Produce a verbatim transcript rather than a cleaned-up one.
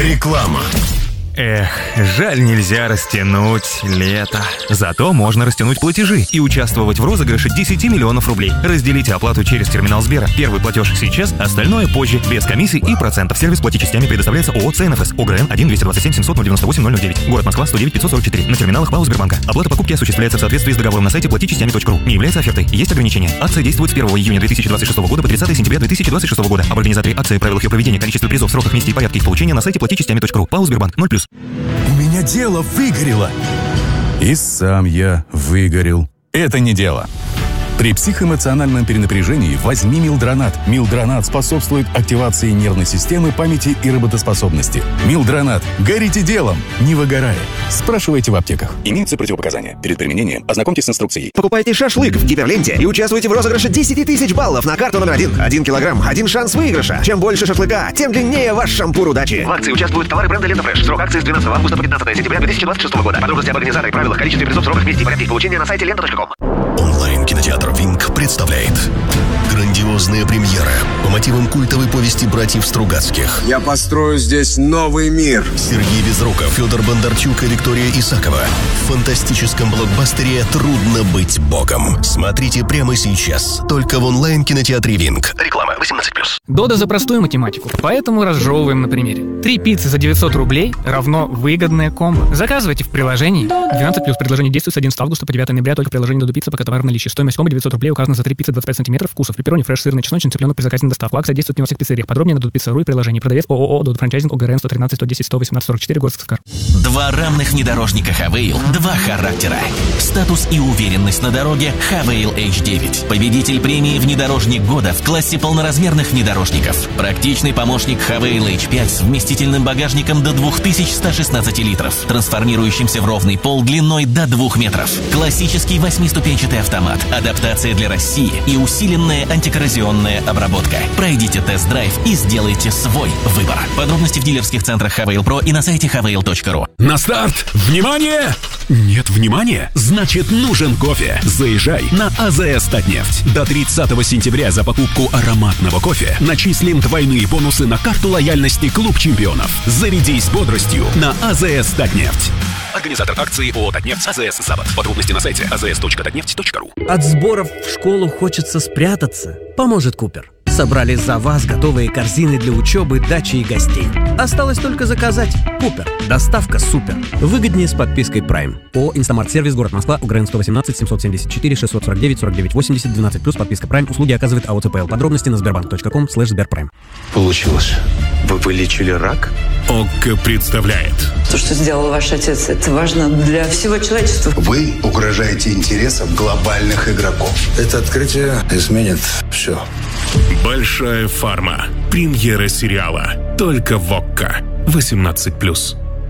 Реклама. Эх, жаль, нельзя растянуть лето. Зато можно растянуть платежи и участвовать в розыгрыше десять миллионов рублей. Разделите оплату через терминал Сбера. Первый платеж сейчас, остальное позже, без комиссий и процентов. Сервис плати частями предоставляется ООО ЦНФС. ОГРН один двести двадцать семь семьсот девяносто восемь ноль ноль девять. Город Москва сто девять пятьсот сорок четыре. На терминалах ПАО Сбербанка. Оплата покупки осуществляется в соответствии с договором на сайте плати частями точка ру. Не является офертой. Есть ограничения. Акция действует с первого июня две тысячи двадцать шестого года по тридцатое сентября две тысячи двадцать шестого года. Об организаторе акции, правилах ее проведения, количестве призов, сроках, месте и порядке их получения на сайте плати частями точка ру. ПАО Сбербанк ноль плюс. У меня дело выгорело. И сам я выгорел. Это не дело. При психоэмоциональном перенапряжении возьми Милдронат. Милдронат способствует активации нервной системы, памяти и работоспособности. Милдронат. Горите делом, не выгорая. Спрашивайте в аптеках. Имеются противопоказания. Перед применением ознакомьтесь с инструкцией. Покупайте шашлык в Гиперленте и участвуйте в розыгрыше десять тысяч баллов на карту номер один. Один килограмм, один шанс выигрыша. Чем больше шашлыка, тем длиннее ваш шампур удачи. В акции участвуют товары бренда Лента Фреш. Срок акции с двенадцатого августа по пятнадцатое сентября две тысячи двадцать шестого года. Подробности об организаторе, правилах, количестве призов, сроках, месте и порядке их получения на сайте лента точка ком. Онлайн-кинотеатр «Винг» представляет грандиозная премьера по мотивам культовой повести братьев Стругацких. Я построю здесь новый мир. Сергей Безруков, Федор Бондарчук и Виктория Исакова. В фантастическом блокбастере «Трудно быть богом». Смотрите прямо сейчас. Только в онлайн-кинотеатре «Винг». Реклама восемнадцать плюс. Дода за простую математику, поэтому разжевываем на примере. Три пиццы за девятьсот рублей равно выгодное комбо. Заказывайте в приложении. двенадцать плюс. Предложение действует с одиннадцатого августа по девятое ноября только в приложении Dodo Pizza, пока товар в наличии. Стоимость комбо девятьсот рублей указана за три пиццы двадцать пять сантиметров вкусов. Пепперони, фреш, сырный, чесночный, цыпленок при заказе на доставку. Акция действует не во всех пиццериях. Подробнее на dodo pizza точка ру и приложении. Продавец ООО Dodo Франчайзинг ОГРН сто тринадцать сто десять сто восемнадцать сорок четыре, город Сыктывкар. Два равных внедорожника Хавейл, два характера. Статус и уверенность на дороге Хавейл эйч девять. Победитель премии «Внедорожник года» в классе полноразмерных внедорожников. Практичный помощник Хавейл эйч пять с вместительным багажником до две тысячи сто шестнадцать литров, трансформирующимся в ровный пол длиной до двух метров. Классический восьмиступенчатый автомат, адаптация для России и усиленная антикоррозионная обработка. Пройдите тест-драйв и сделайте свой выбор. Подробности в дилерских центрах Хавейл Про и на сайте хавейл точка ру. На старт! Внимание! Нет внимания? Значит, нужен кофе. Заезжай на АЗС Татнефть. До тридцатого сентября за покупку ароматного кофе начислим двойные бонусы на карту лояльности Клуб Чемпионов. Зарядись бодростью на АЗС Татнефть. Организатор акции ООО «Татнефть» АЗС «Запад». Подробности на сайте а зэ эс точка татнефть точка ру. От сборов в школу хочется спрятаться. Поможет Купер. Собрали за вас готовые корзины для учебы, дачи и гостей. Осталось только заказать. Купер. Доставка супер. Выгоднее с подпиской Prime. ООО «Инстамарт Сервис», город Москва, УГРН сто восемнадцать семьсот семьдесят четыре шестьсот сорок девять сорок девять восемьдесят двенадцать плюс. Подписка Prime. Услуги оказывает АО ЦПЛ. Подробности на сбербанк точка ком слэш сберпрайм. Получилось. Вы вылечили рак? ОККО представляет. То, что сделал ваш отец, это важно для всего человечества. Вы угрожаете интересам глобальных игроков. Это открытие изменит все. Большая фарма. Премьера сериала. Только в ОККО. восемнадцать плюс.